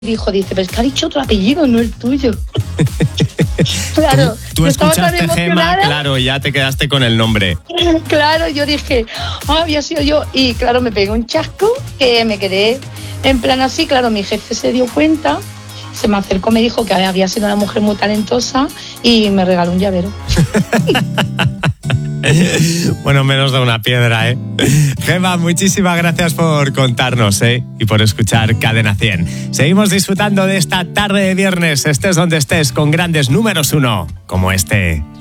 dice, pero es que ha dicho otro apellido, no el tuyo. Claro. Tú estaba tan escuchaste Gema, emocionada. claro, y ya te quedaste con el nombre. Claro, yo dije, había sido yo. Y claro, me pegué un chasco que me quedé en plan así. Claro, mi jefe se dio cuenta, se me acercó, me dijo que había sido una mujer muy talentosa y me regaló un llavero. Bueno, menos da una piedra, ¿eh? Gema, muchísimas gracias por contarnos, ¿eh? Y por escuchar Cadena 100. Seguimos disfrutando de esta tarde de viernes, estés donde estés, con grandes números 1, como este.